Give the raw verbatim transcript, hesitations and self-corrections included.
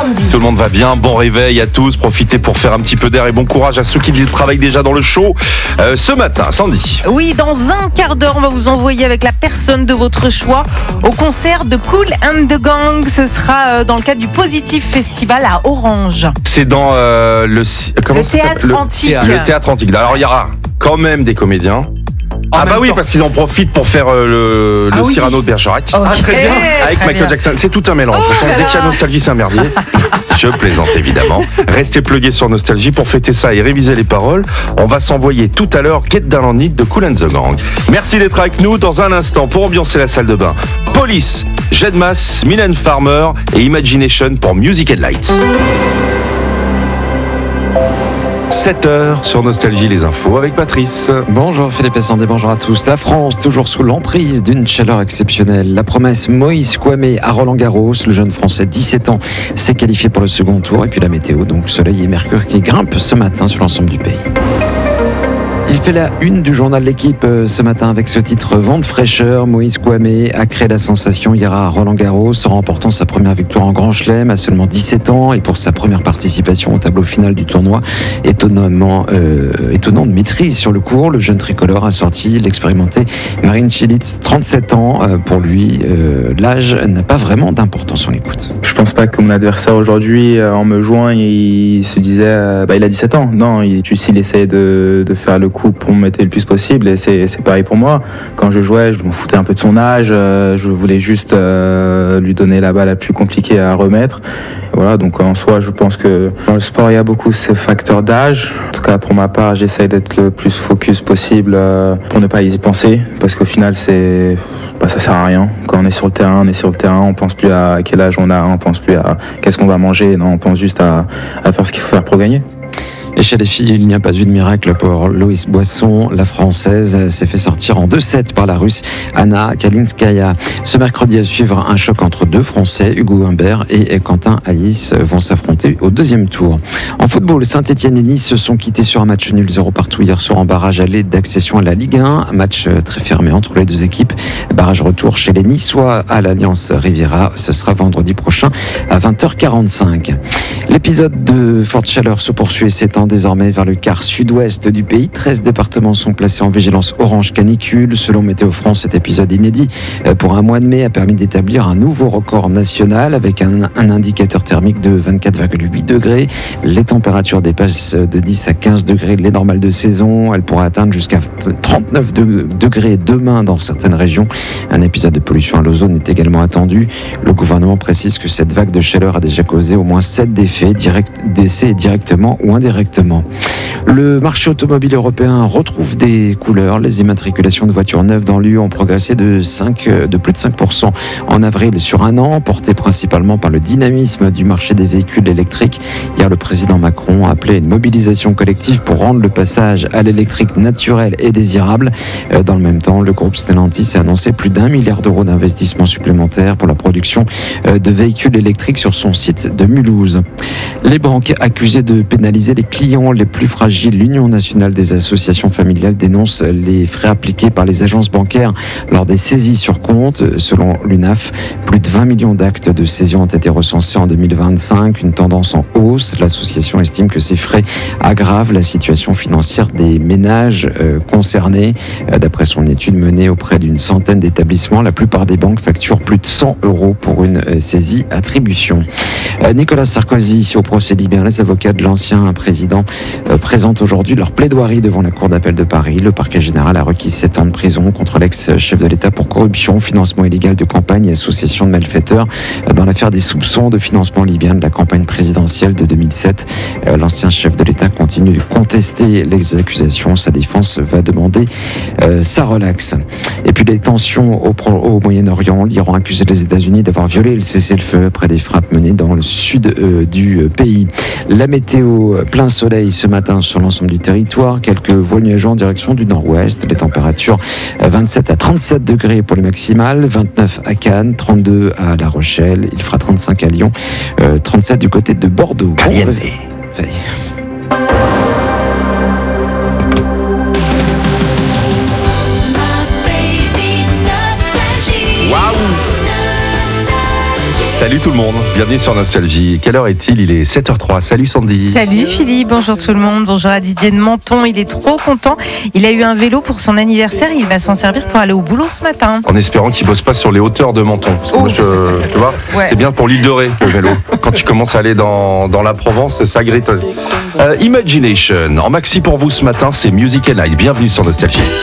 Sandy. Tout le monde va bien, bon réveil à tous, profitez pour faire un petit peu d'air et bon courage à ceux qui travaillent déjà dans le show. Euh, ce matin, Sandy. Oui, dans un quart d'heure, on va vous envoyer avec la personne de votre choix au concert de Kool and the Gang. Ce sera dans le cadre du Positif Festival à Orange. C'est dans euh, le, comment le théâtre le, antique. Le théâtre antique. Alors il y aura quand même des comédiens. En ah bah oui, temps. Parce qu'ils en profitent pour faire euh, le, ah le oui. Cyrano de Bergerac. Okay. Ah, très bien. Avec très Michael bien. Jackson. C'est tout un mélange. Oh, dès qu'il y a Nostalgie, c'est un merdier. Je plaisante évidemment. Restez plugués sur Nostalgie pour fêter ça et réviser les paroles. On va s'envoyer tout à l'heure Get Down on It de Kool and the Gang. Merci d'être avec nous. Dans un instant, pour ambiancer la salle de bain, Police, Jedmas, Mylène Farmer et Imagination pour Music and Lights. sept heures sur Nostalgie, les infos avec Patrice. Bonjour Philippe Sandé, bonjour à tous. La France, toujours sous l'emprise d'une chaleur exceptionnelle. La promesse Moïse Kouamé à Roland-Garros, le jeune Français, dix-sept ans, s'est qualifié pour le second tour. Et puis la météo, donc soleil et mercure qui grimpent ce matin sur l'ensemble du pays. Il fait la une du journal L'Équipe ce matin avec ce titre Vent de fraîcheur. Moïse Kouamé a créé la sensation hier à Roland-Garros en remportant sa première victoire en Grand Chelem à seulement dix-sept ans et pour sa première participation au tableau final du tournoi. Étonnamment, euh, étonnant de maîtrise sur le court, le jeune tricolore a sorti l'expérimenté Marin Cilic, trente-sept ans. Pour lui, euh, l'âge n'a pas vraiment d'importance. On l'écoute. Je pense pas que mon adversaire aujourd'hui, en me jouant, il se disait bah, il a dix-sept ans. Non, il, juste il essayait de, de faire le coup pour me mettre le plus possible et c'est, c'est pareil pour moi. Quand je jouais, je m'en foutais un peu de son âge, euh, je voulais juste euh, lui donner la balle la plus compliquée à remettre. Et voilà, donc en soi, je pense que dans le sport, il y a beaucoup ce facteur d'âge. En tout cas, pour ma part, j'essaie d'être le plus focus possible euh, pour ne pas y penser, parce qu'au final, c'est bah, ça sert à rien. Quand on est sur le terrain, on est sur le terrain, on pense plus à quel âge on a, on pense plus à qu'est-ce qu'on va manger, non, on pense juste à, à faire ce qu'il faut faire pour gagner. Et chez les filles, il n'y a pas eu de miracle pour Loïs Boisson. La Française s'est fait sortir en deux sept par la Russe Anna Kalinskaya. Ce mercredi à suivre, un choc entre deux Français, Hugo Humbert et Quentin Hayes, vont s'affronter au deuxième tour. En football, Saint-Etienne et Nice se sont quittés sur un match nul zéro partout hier soir en barrage aller d'accession à la Ligue un. Un match très fermé entre les deux équipes. Barrage retour chez les Niçois à l'Alliance Riviera. Ce sera vendredi prochain à vingt heures quarante-cinq. L'épisode de forte chaleur se poursuit et s'étend désormais vers le quart sud-ouest du pays. treize départements sont placés en vigilance orange canicule. Selon Météo France, cet épisode inédit pour un mois de mai a permis d'établir un nouveau record national avec un, un indicateur thermique de vingt-quatre virgule huit degrés. Les températures dépassent de dix à quinze degrés les normales de saison. Elles pourraient atteindre jusqu'à trente-neuf degrés demain dans certaines régions. Un épisode de pollution à l'ozone est également attendu. Le gouvernement précise que cette vague de chaleur a déjà causé au moins sept décès, direct, décès directement ou indirectement. Le marché automobile européen retrouve des couleurs. Les immatriculations de voitures neuves dans l'U E ont progressé de, cinq, de plus de cinq pour cent en avril sur un an, porté principalement par le dynamisme du marché des véhicules électriques. Hier, le président Macron a appelé une mobilisation collective pour rendre le passage à l'électrique naturel et désirable. Dans le même temps, le groupe Stellantis a annoncé plus d'un milliard d'euros d'investissement supplémentaire pour la production de véhicules électriques sur son site de Mulhouse. Les banques accusées de pénaliser les clients les plus fragiles. L'Union nationale des associations familiales dénonce les frais appliqués par les agences bancaires lors des saisies sur compte. Selon l'U N A F, plus de vingt millions d'actes de saisie ont été recensés en deux mille vingt-cinq, une tendance en hausse. L'association estime que ces frais aggravent la situation financière des ménages euh, concernés. Euh, d'après son étude menée auprès d'une centaine d'établissements, la plupart des banques facturent plus de cent euros pour une euh, saisie attribution. Euh, Nicolas Sarkozy, au procès libyen, les avocats de l'ancien président euh, présentent aujourd'hui leur plaidoirie devant la Cour d'appel de Paris. Le parquet général a requis sept ans de prison contre l'ex-chef de l'État pour corruption, financement illégal de campagne et association de malfaiteurs dans l'affaire des soupçons de financement libyen de la campagne présidentielle de deux mille sept. Euh, l'ancien chef de l'État continue de contester les accusations. Sa défense va demander euh, sa relaxe. Et puis les tensions au, au Moyen-Orient. L'Iran accuse les États-Unis d'avoir violé le cessez-le-feu après des frappes menées dans le sud euh, du pays. La météo, plein soleil ce matin sur l'ensemble du territoire. Quelques voiles nuageux en direction du nord-ouest. Les températures vingt-sept à trente-sept degrés pour les maximales, vingt-neuf à Cannes, trente-deux à La Rochelle. Il fera trente-cinq à Lyon, euh, trente-sept du côté de Bordeaux. Bon réveil. Salut tout le monde, bienvenue sur Nostalgie. Quelle heure est-il? Il est sept heures zéro trois. Salut Sandy. Salut Philippe, bonjour tout le monde, bonjour à Didier de Menton, il est trop content. Il a eu un vélo pour son anniversaire et il va s'en servir pour aller au boulot ce matin. En espérant qu'il bosse pas sur les hauteurs de Menton. Parce que Oh. moi, je- tu vois, Ouais. c'est bien pour l'île de Ré, le vélo. Quand tu commences à aller dans, dans la Provence, ça grite. Euh, Imagination, en maxi pour vous ce matin, c'est Music and Night. Bienvenue sur Nostalgie.